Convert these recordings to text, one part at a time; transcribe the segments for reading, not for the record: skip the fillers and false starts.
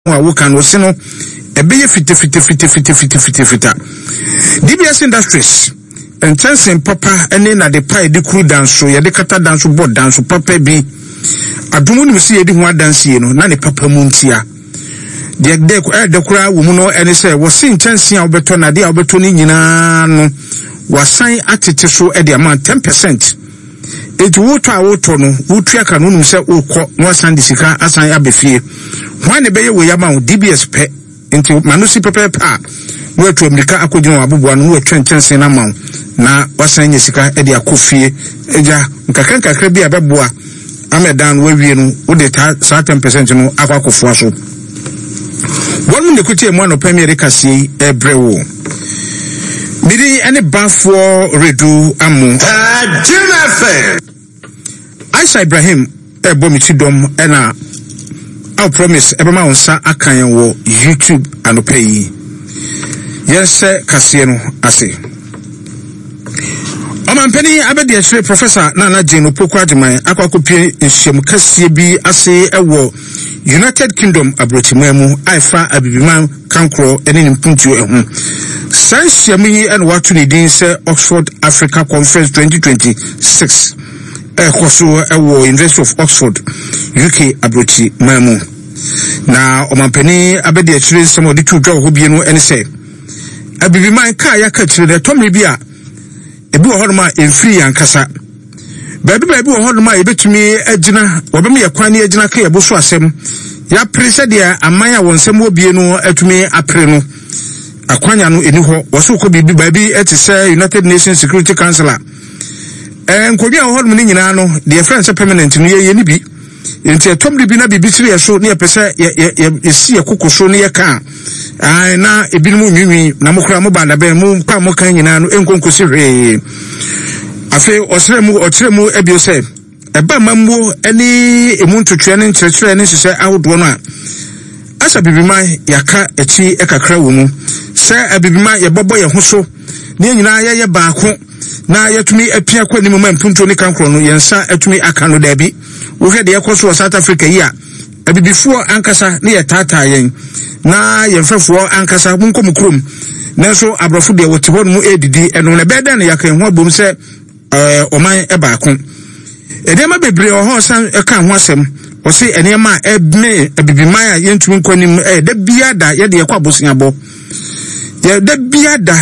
wo kan wo se no ebeye fite DBS Industries entensen papa ene na de pa de kru danso ye de kata danso board danso papa bi adumu ni msi ye de ho adansie no na ne papa mu ntia de kura wo mu no ene se wo se ntensen a obeto na de a obeto ni nyina no wasan atete so e de ama 10%. Eti woto no wotua ka no num se wokọ no asan de sika asan abefie hwan ne beye wo yama DBS pe enti manusi pepe pa no atu amerika akogino aboboa no atwa ntensen na ma na wasan nye sika e de akofie eja nkakra bi abeboa amedan wawie no wo de ta 10% no akwakofoa so wonu ne kuti emu anopa amerika sie ebrewo bidi ene bafo redu amu Jimafe Aisha Ibrahim ebomiti dom ena I promise ebema onsa akan wo YouTube anopa yi yes kase no ase Omampeni abedi achire Professor Nana Jane Opoku Agyemang akwakopie nhyiam kase bi ase ewo United Kingdom abrochimemu aifa abibiman kankro ene nimpuntuo ehu sanhyiam yi ene watu ne din se Oxford Africa Conference 2026 ekoso ewo University of Oxford UK abrochimemu na omampeni abedi achire somodi tu dwa ho bie no ene se abibiman ka yaka chire de tomre bi a ebi wo hodoma enfiri yankasa baby wo hodoma ebetumi agina wobem yakwan ne agina ka yebo so asem ya prese de aman a wonsem obie no atumi apre no akwanya no eni ho woso ko bibi baby etise United Nations Security Council nkobi a hodoma ni nyina no de friends permanent no ye ni bi enti etomri bi na bibi sire so ne pese esi ekokoso ne ye ka na ebinumu nwiwi na mokra mo banda be mu pa mo kan nyina no enkonkosi hwe afi osremu ebio se eba mambo eni emuntutwe ne nkyerɛkyerɛ ne hyehyɛ ahodo no a asa bibiman yaka echi ekakra wo mu se abibiman yebobɔ ye ho so ne nyina ye baako na yetumi apia kwa nimu mampunto ne kankro no yensa atumi aka no dabi wo hwɛ de yekoso South Africa yi a abibifuo ankasa ne yetata yen na yemfefuo ankasa munkom krom nanso abrofo de wote hɔ no edidi eno na bɛda ne yaka ho abom se oman ebaako edema bebre ho san eka ho asem o se enema ebne abibiman a yentumi nkonim da biada ye de yakwa bosunyabo ye da biada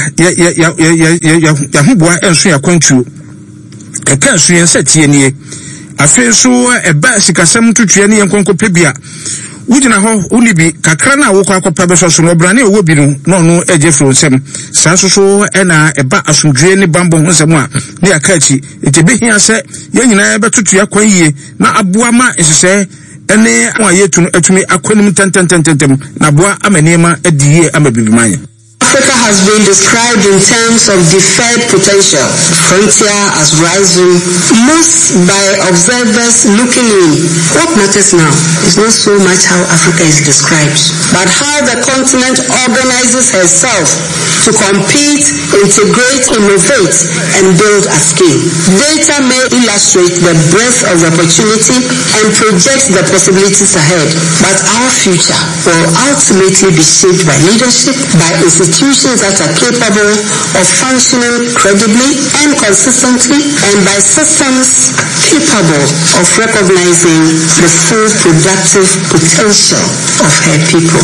ya hoboa enso yakwantuo eka enso yensa tie nie afi so eba sikasem tutue ne yenkonkopɛ bia wujina ho unibi kakra na wo kwakopa beso so no brane owo bi no no eje fro nsem sanso ena eba asundwe ne bambo ho nsem a ne akachi etebe hia se ye nyina ebetotu yakwan yie na aboa ma esese ene a yetu atumi akwanim tententem na boa amanema adiyie amabibiman Africa has been described in terms of deferred potential, frontier as rising, most by observers looking in. What matters now is not so much how Africa is described, but how the continent organizes herself to compete, integrate, innovate, and build at scale. Data may illustrate the breadth of opportunity and project the possibilities ahead, but our future will ultimately be shaped by leadership, by institutions that are capable of functioning credibly and consistently, and by systems capable of recognizing the full productive potential of her people.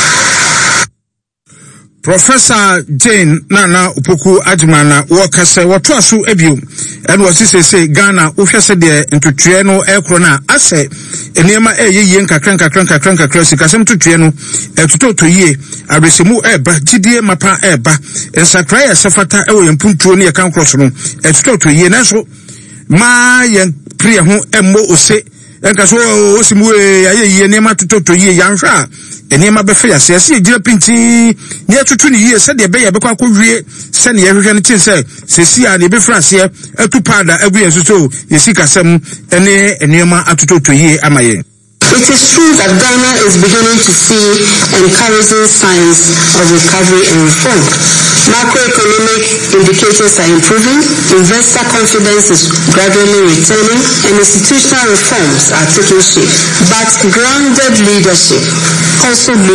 Professor Jane Nana Opoku Agyemang wakase watoaso ebio en wasise Ghana wohwese de ntutue no ekro na ase enema eyeye nkakran sikasem tutue no etutoto yie abresemu eba gidie mapa eba ensakra ya sefata ewo yempuntuo ne yekan kroso no etutoto yie nanso ma yen prie ho emmo ose enkaso osimu ayeye nema tutoto yie yanhwa enema befe ya se ejira pinti ne tutu ne yie se de be ya bekwa akɔwie se ne yehwehwe ne tin se sesi a ne be frase atupada agu yesuso yesikasem ene enema atutoto yie amaye It is true that Ghana is beginning to see encouraging signs of recovery and reform. Macroeconomic indicators are improving, investor confidence is gradually returning, and institutional reforms are taking shape. But grounded leadership also